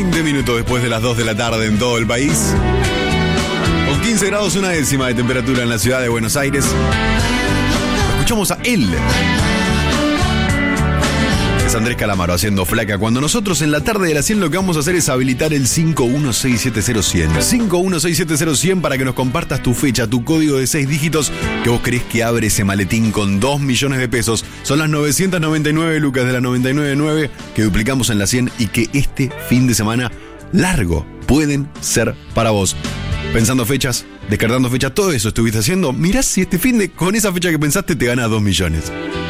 20 minutos después de las 2 de la tarde en todo el país. Con 15 grados una décima de temperatura en la ciudad de Buenos Aires. Escuchamos a él. Es Andrés Calamaro haciendo Flaca. Cuando nosotros en la tarde de la 100 lo que vamos a hacer es habilitar el 51670-100. 51670-100 para que nos compartas tu fecha, tu código de 6 dígitos que vos crees que abre ese maletín con 2 millones de pesos. Son las 999 lucas de la 999 que duplicamos en la 100 y que este fin de semana largo pueden ser para vos. Pensando fechas, descartando fechas, todo eso estuviste haciendo. Mirá si este fin de con esa fecha que pensaste te ganas 2 millones.